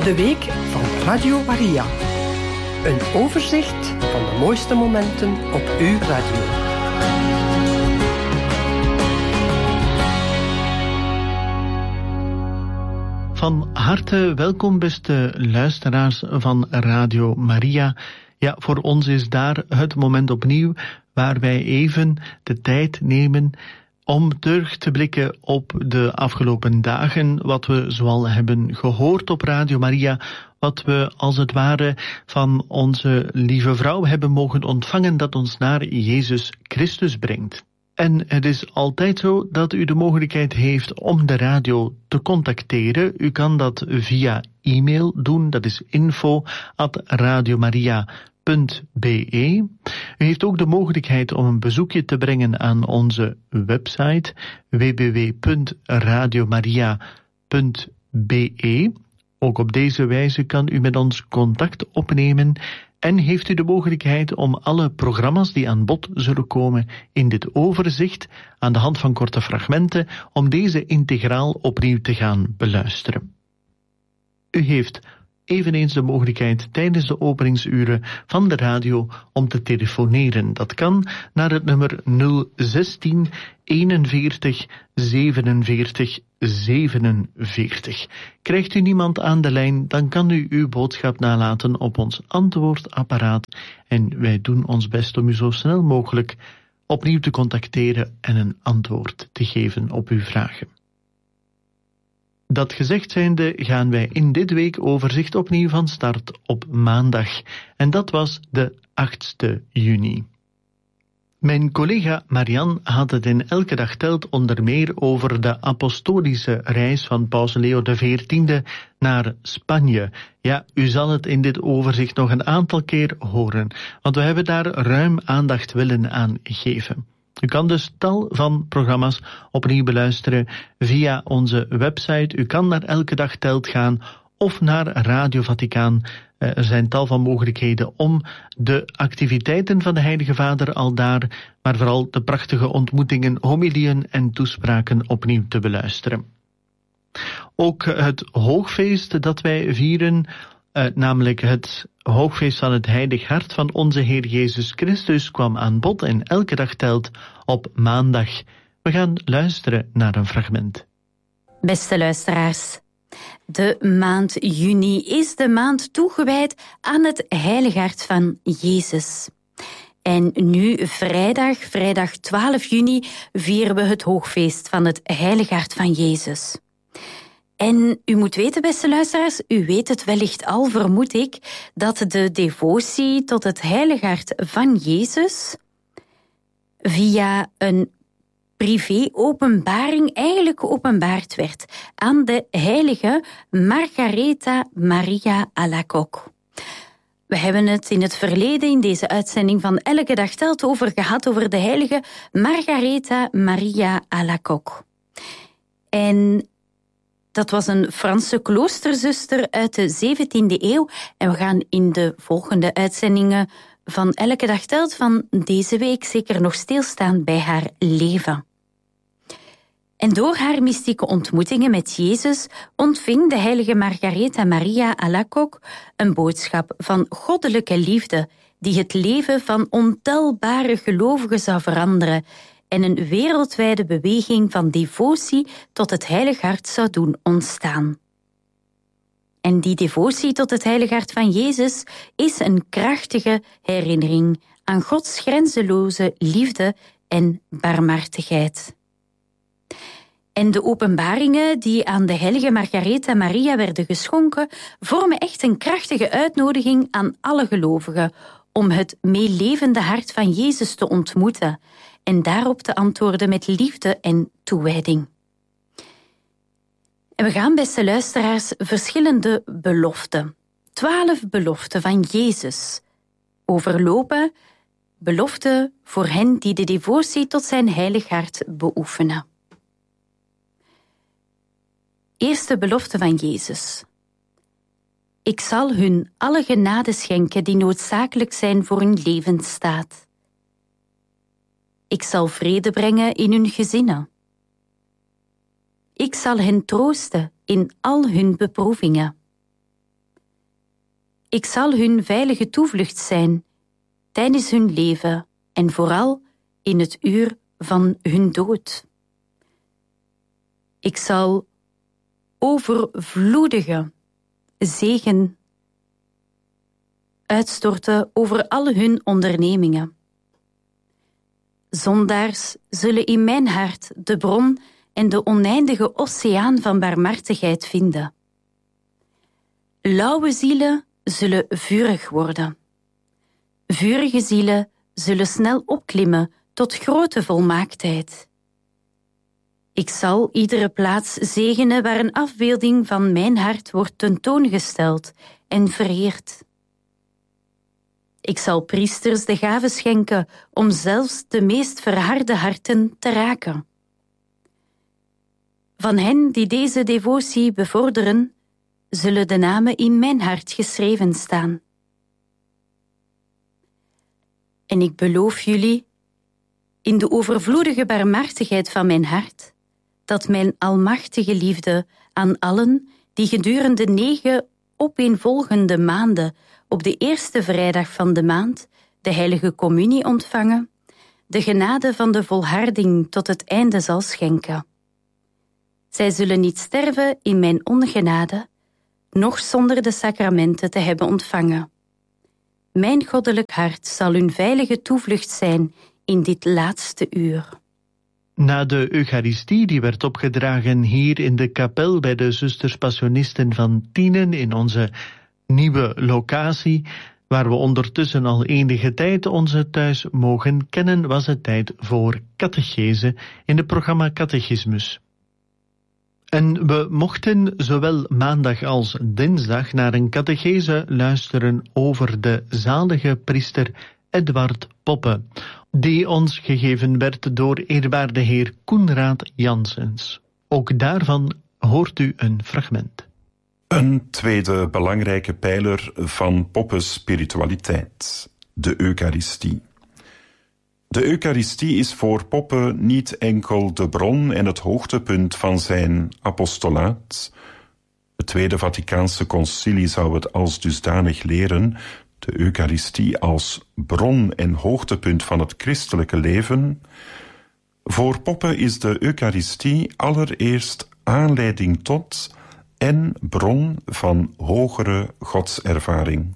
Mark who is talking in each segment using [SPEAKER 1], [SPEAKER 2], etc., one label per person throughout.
[SPEAKER 1] De week van Radio Maria. Een overzicht van de mooiste momenten op uw radio.
[SPEAKER 2] Van harte welkom, beste luisteraars van Radio Maria. Ja, voor ons is daar het moment opnieuw waar wij even de tijd nemen om terug te blikken op de afgelopen dagen, wat we zoal hebben gehoord op Radio Maria, wat we als het ware van onze lieve vrouw hebben mogen ontvangen dat ons naar Jezus Christus brengt. En het is altijd zo dat u de mogelijkheid heeft om de radio te contacteren. U kan dat via e-mail doen, dat is info@radiomaria.be. U heeft ook de mogelijkheid om een bezoekje te brengen aan onze website www.radiomaria.be. Ook op deze wijze kan u met ons contact opnemen en heeft u de mogelijkheid om alle programma's die aan bod zullen komen in dit overzicht, aan de hand van korte fragmenten, om deze integraal opnieuw te gaan beluisteren. U heeft eveneens de mogelijkheid tijdens de openingsuren van de radio om te telefoneren. Dat kan naar het nummer 016 41 47 47. Krijgt u niemand aan de lijn, dan kan u uw boodschap nalaten op ons antwoordapparaat en wij doen ons best om u zo snel mogelijk opnieuw te contacteren en een antwoord te geven op uw vragen. Dat gezegd zijnde gaan wij in dit weekoverzicht opnieuw van start op maandag. En dat was de 8e juni. Mijn collega Marianne had het in Elke Dag Telt onder meer over de apostolische reis van Paus Leo XIV naar Spanje. Ja, u zal het in dit overzicht nog een aantal keer horen, want we hebben daar ruim aandacht willen aan geven. U kan dus tal van programma's opnieuw beluisteren via onze website. U kan naar Elke Dag Telt gaan of naar Radio Vaticaan. Er zijn tal van mogelijkheden om de activiteiten van de Heilige Vader aldaar, maar vooral de prachtige ontmoetingen, homilieën en toespraken opnieuw te beluisteren. Ook het hoogfeest dat wij vieren, namelijk het hoogfeest van het Heilig Hart van onze Heer Jezus Christus, kwam aan bod en Elke Dag Telt op maandag. We gaan luisteren naar een fragment.
[SPEAKER 3] Beste luisteraars, de maand juni is de maand toegewijd aan het Heilig Hart van Jezus. En nu vrijdag 12 juni, vieren we het hoogfeest van het Heilig Hart van Jezus. En u moet weten, beste luisteraars, u weet het wellicht al, vermoed ik, dat de devotie tot het Heilig Hart van Jezus via een privé-openbaring eigenlijk geopenbaard werd aan de heilige Margaretha Maria Alacoque. We hebben het in het verleden in deze uitzending van Elke Dag Telt over gehad over de heilige Margaretha Maria Alacoque. En dat was een Franse kloosterzuster uit de 17e eeuw. En we gaan in de volgende uitzendingen van Elke Dag Telt van deze week zeker nog stilstaan bij haar leven. En door haar mystieke ontmoetingen met Jezus ontving de heilige Margaretha Maria Alacoque een boodschap van goddelijke liefde die het leven van ontelbare gelovigen zou veranderen en een wereldwijde beweging van devotie tot het Heilig Hart zou doen ontstaan. En die devotie tot het Heilig Hart van Jezus is een krachtige herinnering aan Gods grenzeloze liefde en barmhartigheid. En de openbaringen die aan de heilige Margaretha Maria werden geschonken, vormen echt een krachtige uitnodiging aan alle gelovigen om het meelevende hart van Jezus te ontmoeten en daarop te antwoorden met liefde en toewijding. En we gaan, beste luisteraars, verschillende beloften, 12 beloften van Jezus, overlopen, beloften voor hen die de devotie tot zijn heilig hart beoefenen. Eerste belofte van Jezus. Ik zal hun alle genade schenken die noodzakelijk zijn voor hun levensstaat. Ik zal vrede brengen in hun gezinnen. Ik zal hen troosten in al hun beproevingen. Ik zal hun veilige toevlucht zijn tijdens hun leven en vooral in het uur van hun dood. Ik zal overvloedige zegen uitstorten over al hun ondernemingen. Zondaars zullen in mijn hart de bron en de oneindige oceaan van barmhartigheid vinden. Lauwe zielen zullen vurig worden. Vurige zielen zullen snel opklimmen tot grote volmaaktheid. Ik zal iedere plaats zegenen waar een afbeelding van mijn hart wordt tentoongesteld en vereerd. Ik zal priesters de gave schenken om zelfs de meest verharde harten te raken. Van hen die deze devotie bevorderen, zullen de namen in mijn hart geschreven staan. En ik beloof jullie, in de overvloedige barmhartigheid van mijn hart, dat mijn almachtige liefde aan allen die gedurende 9 opeenvolgende maanden op de eerste vrijdag van de maand de heilige communie ontvangen, de genade van de volharding tot het einde zal schenken. Zij zullen niet sterven in mijn ongenade, noch zonder de sacramenten te hebben ontvangen. Mijn goddelijk hart zal hun veilige toevlucht zijn in dit laatste uur.
[SPEAKER 2] Na de Eucharistie die werd opgedragen hier in de kapel bij de zusters Passionisten van Tienen in onze nieuwe locatie, waar we ondertussen al enige tijd onze thuis mogen kennen, was het tijd voor catechese in het programma Catechismus. En we mochten zowel maandag als dinsdag naar een catechese luisteren over de zalige priester Edward Poppe, die ons gegeven werd door eerwaarde heer Koenraad Janssens. Ook daarvan hoort u een fragment.
[SPEAKER 4] Een tweede belangrijke pijler van Poppe's spiritualiteit, de Eucharistie. De Eucharistie is voor Poppe niet enkel de bron en het hoogtepunt van zijn apostolaat. Het Tweede Vaticaanse Concilie zou het als dusdanig leren, de Eucharistie als bron en hoogtepunt van het christelijke leven. Voor Poppe is de Eucharistie allereerst aanleiding tot en bron van hogere godservaring.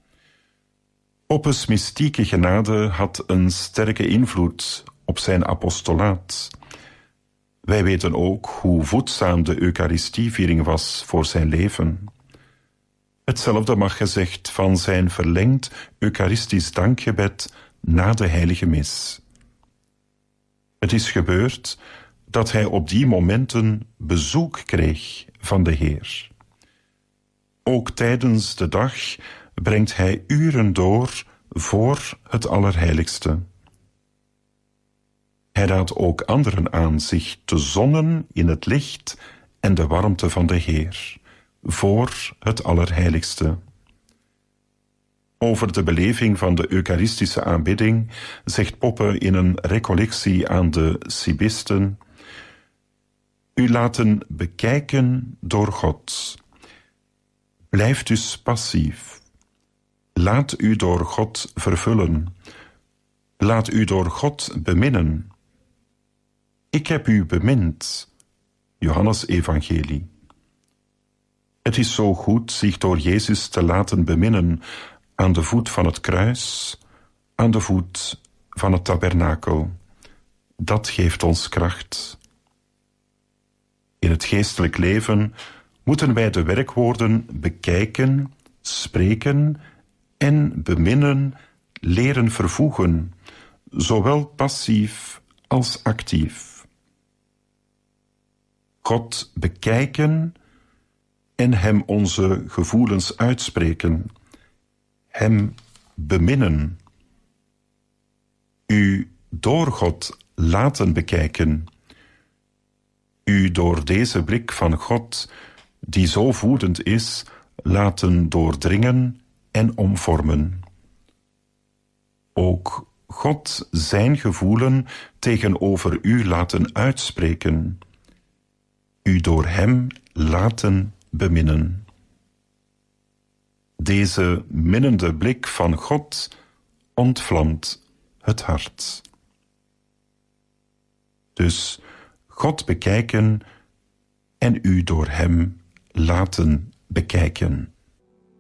[SPEAKER 4] Poppe's mystieke genade had een sterke invloed op zijn apostolaat. Wij weten ook hoe voedzaam de Eucharistieviering was voor zijn leven. Hetzelfde mag gezegd van zijn verlengd Eucharistisch dankgebed na de heilige mis. Het is gebeurd dat hij op die momenten bezoek kreeg van de Heer. Ook tijdens de dag brengt hij uren door voor het Allerheiligste. Hij raadt ook anderen aan zich te zonnen in het licht en de warmte van de Heer, voor het Allerheiligste. Over de beleving van de Eucharistische aanbidding zegt Poppe in een recollectie aan de Sibisten: U laten bekijken door God. Blijf dus passief. Laat u door God vervullen. Laat u door God beminnen. Ik heb u bemind. Johannes Evangelie. Het is zo goed zich door Jezus te laten beminnen aan de voet van het kruis, aan de voet van het tabernakel. Dat geeft ons kracht. In het geestelijk leven moeten wij de werkwoorden bekijken, spreken en beminnen leren vervoegen, zowel passief als actief. God bekijken en hem onze gevoelens uitspreken, hem beminnen. U door God laten bekijken, u door deze blik van God, die zo voedend is, laten doordringen en omvormen. Ook God zijn gevoelen tegenover u laten uitspreken, u door hem laten beminnen. Deze minnende blik van God ontvlamt het hart. Dus God bekijken en u door hem laten bekijken.